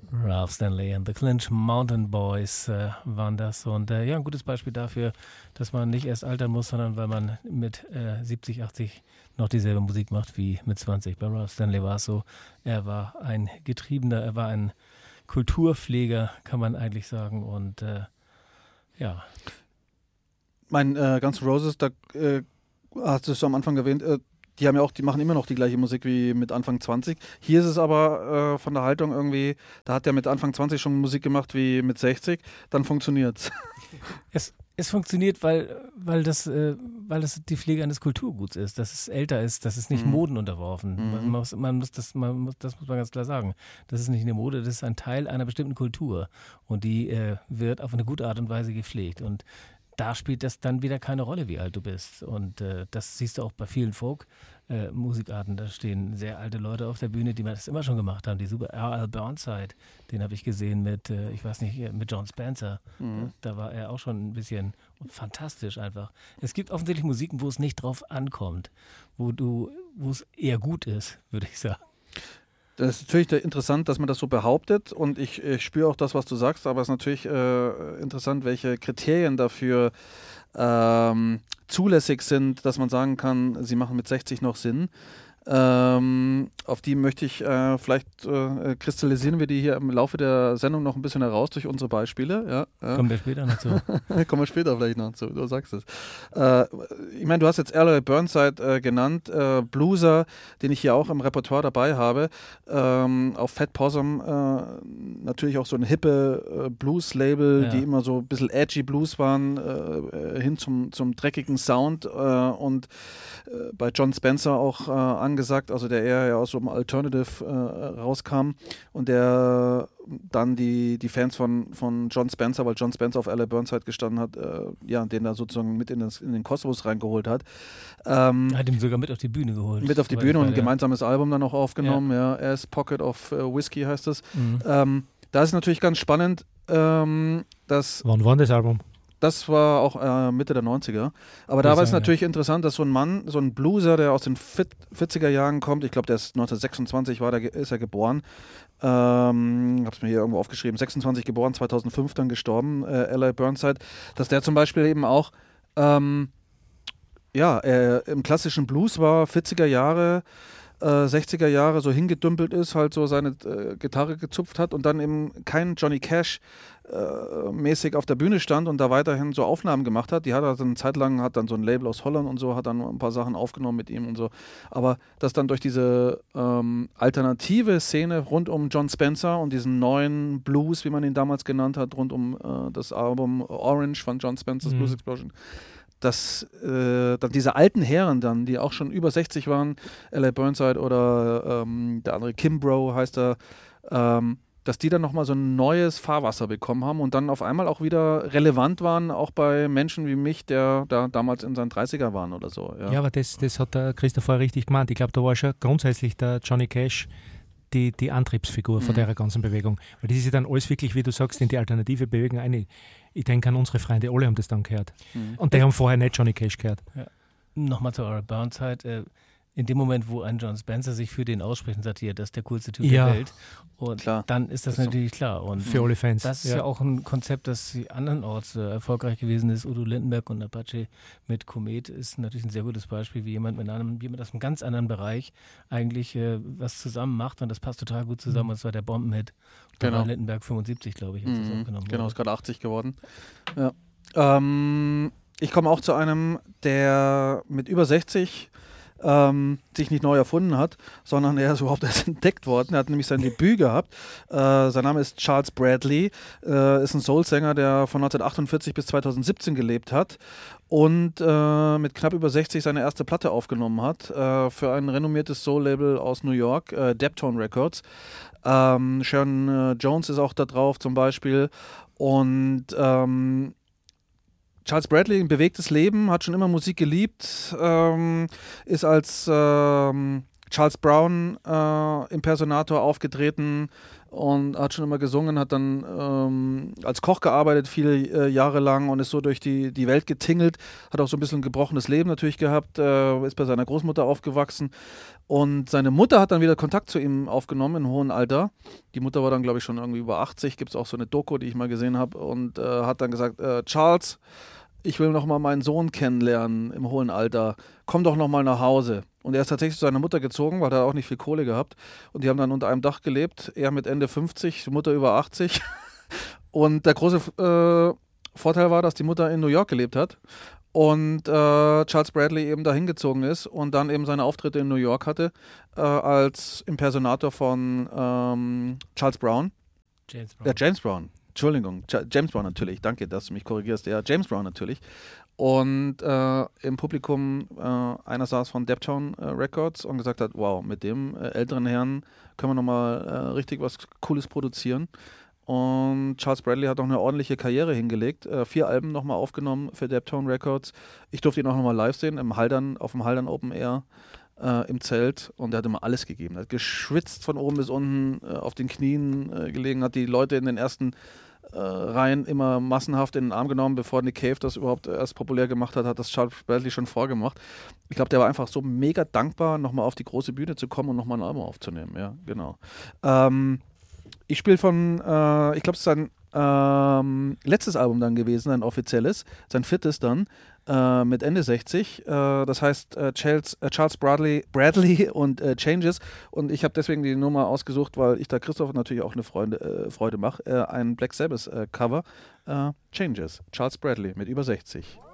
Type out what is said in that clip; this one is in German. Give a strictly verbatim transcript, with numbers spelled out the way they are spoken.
Ralph Stanley and the Clinch Mountain Boys äh, waren das. Und äh, ja, ein gutes Beispiel dafür, dass man nicht erst altern muss, sondern weil man mit äh, siebzig, achtzig noch dieselbe Musik macht wie mit zwanzig. Bei Ralph Stanley war es so, er war ein Getriebener, er war ein Kulturpfleger, kann man eigentlich sagen. Und äh, ja. Mein äh, Guns N' Roses, da äh, hast du es am Anfang erwähnt, äh, die haben ja auch, die machen immer noch die gleiche Musik wie mit Anfang zwanzig. Hier ist es aber äh, von der Haltung irgendwie, da hat der mit Anfang zwanzig schon Musik gemacht wie mit sechzig, dann funktioniert's. Es, es funktioniert, weil, weil, das, äh, weil das die Pflege eines Kulturguts ist, dass es älter ist, dass es nicht Mhm. Moden unterworfen. Mhm. Man muss, man muss das, man muss, das muss man ganz klar sagen. Das ist nicht eine Mode, das ist ein Teil einer bestimmten Kultur und die äh, wird auf eine gute Art und Weise gepflegt und da spielt das dann wieder keine Rolle, wie alt du bist. Und äh, das siehst du auch bei vielen Folk-Musikarten. Äh, da stehen sehr alte Leute auf der Bühne, die das immer schon gemacht haben. Die super R L Burnside, den habe ich gesehen mit, äh, ich weiß nicht, mit John Spencer. Mhm. Da, da war er auch schon ein bisschen fantastisch einfach. Es gibt offensichtlich Musiken, wo es nicht drauf ankommt, wo du, wo es eher gut ist, würde ich sagen. Das ist natürlich interessant, dass man das so behauptet und ich, ich spüre auch das, was du sagst, aber es ist natürlich äh, interessant, welche Kriterien dafür ähm, zulässig sind, dass man sagen kann, sie machen mit sechzig noch Sinn. Ähm, auf die möchte ich äh, vielleicht äh, kristallisieren wir die hier im Laufe der Sendung noch ein bisschen heraus durch unsere Beispiele. Ja, ja. Kommen wir später noch zu. Kommen wir später vielleicht noch zu, du sagst es. Äh, ich meine, du hast jetzt R L Burnside äh, genannt, äh, Blueser, den ich hier auch im Repertoire dabei habe. Ähm, auf Fat Possum äh, natürlich auch so ein hippe äh, Blues-Label, Ja. die immer so ein bisschen edgy Blues waren, äh, hin zum, zum dreckigen Sound äh, und äh, bei John Spencer auch äh, angesagt, also der eher ja aus so einem Alternative äh, rauskam und der dann die, die Fans von, von John Spencer, weil John Spencer auf R L Burnside gestanden hat, äh, ja, den da sozusagen mit in, das, in den Kosmos reingeholt hat. Ähm, Er hat ihn sogar mit auf die Bühne geholt. mit auf die Soweit Bühne ich und ein weiß, ja. gemeinsames Album dann auch aufgenommen, ja, ja As Pocket of uh, Whiskey heißt es. Mhm. Ähm, da ist natürlich ganz spannend, ähm, dass Wann war das Album? das war auch äh, Mitte der neunziger. Aber da Würde war es sagen, natürlich interessant, dass so ein Mann, so ein Blueser, der aus den vierziger Jahren kommt, ich glaube, der ist neunzehnhundertsechsundzwanzig war, der, ist er geboren. Ähm, hab's mir hier irgendwo aufgeschrieben, sechsundzwanzig geboren, zweitausendfünf dann gestorben, äh, R L Burnside, dass der zum Beispiel eben auch ähm, ja, äh, im klassischen Blues war, vierziger Jahre, äh, sechziger Jahre so hingedümpelt ist, halt so seine äh, Gitarre gezupft hat und dann eben kein Johnny Cash äh, mäßig auf der Bühne stand und da weiterhin so Aufnahmen gemacht hat. Die hat er dann eine Zeit lang, hat dann so ein Label aus Holland und so, hat dann ein paar Sachen aufgenommen mit ihm und so. Aber dass dann durch diese ähm, alternative Szene rund um John Spencer und diesen neuen Blues, wie man ihn damals genannt hat, rund um äh, das Album Orange von John Spencer's Mhm. Blues Explosion, dass äh, dann diese alten Herren dann, die auch schon über sechzig waren, R L Burnside oder ähm, der andere Kimbrough heißt er, ähm, dass die dann nochmal so ein neues Fahrwasser bekommen haben und dann auf einmal auch wieder relevant waren, auch bei Menschen wie mich, der da damals in seinen dreißiger waren oder so. Ja, Ja, aber das, das hat der Christopher richtig gemeint. Ich glaube, da war schon grundsätzlich der Johnny Cash die, die Antriebsfigur von Mhm. der ganzen Bewegung. Weil das ist ja dann alles wirklich, wie du sagst, in die alternative Bewegung ein. Ich denke an unsere Freunde, alle haben das dann gehört. Mhm. Und die haben vorher nicht Johnny Cash gehört. Nochmal zu R L Burnside. Äh, in dem Moment, wo ein John Spencer sich für den ausspricht und sagt, hier, das ist der coolste Typ Ja. der Welt. Und Klar. dann ist das Das ist so. natürlich klar. Und Für alle Fans. das ist ja. auch ein Konzept, das andernorts äh, erfolgreich gewesen ist. Udo Lindenberg und Apache mit Komet ist natürlich ein sehr gutes Beispiel, wie jemand mit einem, jemand aus einem ganz anderen Bereich eigentlich äh, was zusammen macht und das passt total gut zusammen. Mhm. Und zwar der Bombenhit. Da Genau. war Lindenberg fünfundsiebzig, glaube ich, als das Mhm. aufgenommen Genau, wurde. ist gerade achtzig geworden. Ja. Ähm, ich komme auch zu einem, der mit über sechzig ähm, sich nicht neu erfunden hat, sondern er ist überhaupt erst entdeckt worden. Er hat nämlich sein Debüt gehabt. Äh, sein Name ist Charles Bradley, äh, ist ein Soul-Sänger, der von neunzehnhundertachtundvierzig bis zweitausendsiebzehn gelebt hat und äh, mit knapp über sechzig seine erste Platte aufgenommen hat äh, für ein renommiertes Soul-Label aus New York, äh, Deptone Records. Ähm, Sharon äh, Jones ist auch da drauf zum Beispiel und ähm, Charles Bradley, ein bewegtes Leben, hat schon immer Musik geliebt, ähm, ist als ähm, Charles Brown äh, Impersonator aufgetreten und hat schon immer gesungen, hat dann ähm, als Koch gearbeitet viele äh, Jahre lang und ist so durch die, die Welt getingelt, hat auch so ein bisschen ein gebrochenes Leben natürlich gehabt, äh, ist bei seiner Großmutter aufgewachsen und seine Mutter hat dann wieder Kontakt zu ihm aufgenommen in hohem Alter. Die Mutter war dann, glaube ich, schon irgendwie über achtzig, gibt es auch so eine Doku, die ich mal gesehen habe und äh, hat dann gesagt, äh, Charles, ich will noch mal meinen Sohn kennenlernen im hohen Alter, komm doch noch mal nach Hause. Und er ist tatsächlich zu seiner Mutter gezogen, weil er auch nicht viel Kohle gehabt. Und die haben dann unter einem Dach gelebt, er mit Ende fünfzig, die Mutter über achtzig. Und der große äh, Vorteil war, dass die Mutter in New York gelebt hat und äh, Charles Bradley eben dahin gezogen ist und dann eben seine Auftritte in New York hatte äh, als Impersonator von ähm, Charles Brown. James Brown. Ja, James Brown. Entschuldigung, James Brown natürlich, danke, dass du mich korrigierst. Ja, James Brown natürlich. Und äh, im Publikum äh, einer saß von Deptown äh, Records und gesagt hat, wow, mit dem äh, älteren Herrn können wir nochmal äh, richtig was Cooles produzieren. Und Charles Bradley hat auch eine ordentliche Karriere hingelegt. Äh, vier Alben nochmal aufgenommen für Deptown Records. Ich durfte ihn auch nochmal live sehen, im Haldern, auf dem Haldern Open Air. Äh, im Zelt und er hat immer alles gegeben. Er hat geschwitzt von oben bis unten, äh, auf den Knien äh, gelegen, hat die Leute in den ersten äh, Reihen immer massenhaft in den Arm genommen, bevor Nick Cave das überhaupt erst populär gemacht hat, hat das Charles Bradley schon vorgemacht. Ich glaube, der war einfach so mega dankbar, nochmal auf die große Bühne zu kommen und nochmal ein Album aufzunehmen. Ja, genau. Ähm, ich spiele von, äh, ich glaube, es ist sein ähm, letztes Album dann gewesen, ein offizielles, sein viertes dann, äh, mit Ende sechzig. Äh, das heißt äh, Charles, äh, Charles Bradley, Bradley und äh, Changes. Und ich habe deswegen die Nummer ausgesucht, weil ich da Christoph natürlich auch eine Freude, äh, Freude mache. Äh, ein Black Sabbath äh, Cover. Äh, Changes. Charles Bradley mit über sechzig.